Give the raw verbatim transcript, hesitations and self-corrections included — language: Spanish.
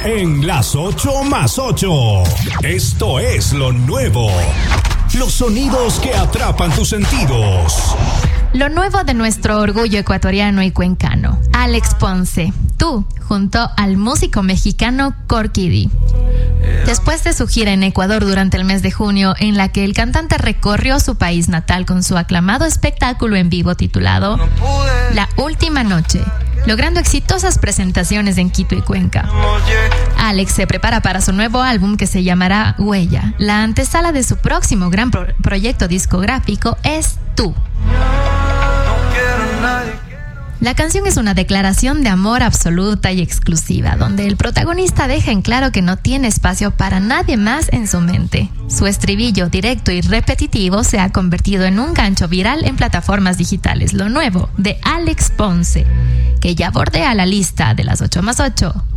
en las ocho más ocho. Esto es lo nuevo. Los sonidos que atrapan tus sentidos. Lo nuevo de nuestro orgullo ecuatoriano y cuencano, Alex Ponce, Tú, junto al músico mexicano Corky D. Después de su gira en Ecuador durante el mes de junio, en la que el cantante recorrió su país natal con su aclamado espectáculo en vivo titulado La Última Noche, logrando exitosas presentaciones en Quito y Cuenca, Alex se prepara para su nuevo álbum que se llamará Huella. La antesala de su próximo gran pro- proyecto discográfico es Tú. La canción es una declaración de amor absoluta y exclusiva, donde el protagonista deja en claro que no tiene espacio para nadie más en su mente. Su estribillo directo y repetitivo se ha convertido en un gancho viral en plataformas digitales. Lo nuevo de Alex Ponce, que ya bordea la lista de las ocho más ocho